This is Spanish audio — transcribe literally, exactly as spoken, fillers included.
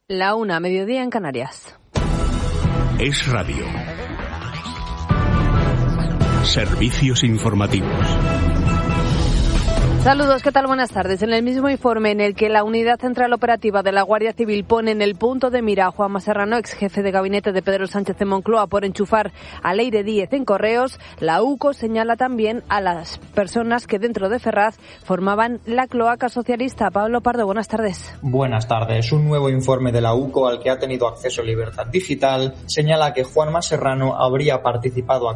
La una, mediodía en Canarias. Es Radio. Servicios informativos. Saludos, ¿qué tal? Buenas tardes. En el mismo informe en el que la Unidad Central Operativa de la Guardia Civil pone en el punto de mira a Juanma Serrano, ex jefe de gabinete de Pedro Sánchez en Moncloa, por enchufar a Leire Díez en Correos, la UCO señala también a las personas que dentro de Ferraz formaban la cloaca socialista. Pablo Pardo, buenas tardes. Buenas tardes. Un nuevo informe de la UCO al que ha tenido acceso Libertad Digital señala que Juanma Serrano habría participado